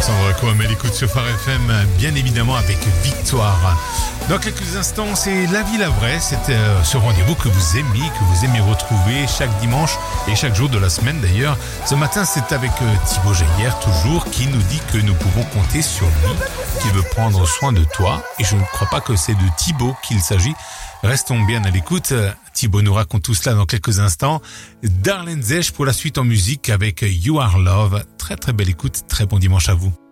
Sandra Cohen, elle écoute sur Phare FM, bien évidemment avec Victoire. Dans quelques instants, c'est La Vie la Vraie, c'est ce rendez-vous que vous aimez retrouver chaque dimanche et chaque jour de la semaine d'ailleurs. Ce matin, c'est avec Thibaut Jaillère, toujours, qui nous dit que nous pouvons compter sur lui, qu'il veut prendre soin de toi. Et je ne crois pas que c'est de Thibaut qu'il s'agit. Restons bien à l'écoute. Thibaut nous raconte tout cela dans quelques instants. Darlene Zech pour la suite en musique avec You Are Love. Très très belle écoute, très bon dimanche à vous.